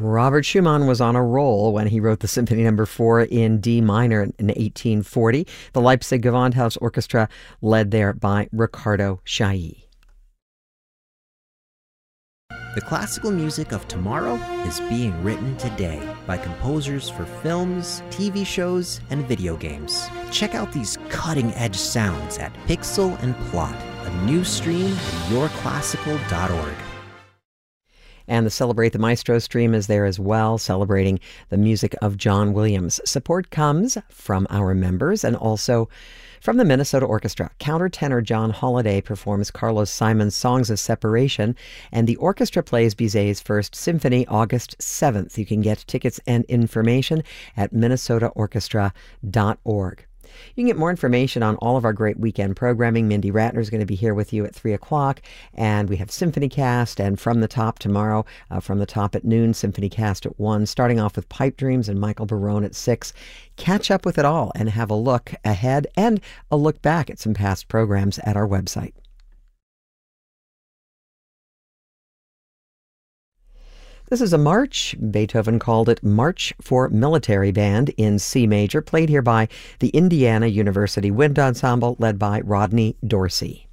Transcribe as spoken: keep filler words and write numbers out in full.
Robert Schumann was on a roll when he wrote the Symphony Number four in D minor in eighteen forty. The Leipzig Gewandhaus Orchestra, led there by Riccardo Chailly. The classical music of tomorrow is being written today by composers for films, T V shows, and video games. Check out these cutting-edge sounds at Pixel and Plot, a new stream at your classical dot org. And the Celebrate the Maestro stream is there as well, celebrating the music of John Williams. Support comes from our members and also from the Minnesota Orchestra. Countertenor John Holliday performs Carlos Simon's Songs of Separation, and the orchestra plays Bizet's First Symphony August seventh. You can get tickets and information at minnesota orchestra dot org. You can get more information on all of our great weekend programming. Mindy Ratner is going to be here with you at three o'clock, and we have Symphony Cast and From the Top tomorrow, uh, From the Top at noon, Symphony Cast at one, starting off with Pipe Dreams and Michael Barone at six. Catch up with it all and have a look ahead and a look back at some past programs at our website. This is a march. Beethoven called it March for Military Band in C major, played here by the Indiana University Wind Ensemble, led by Rodney Dorsey.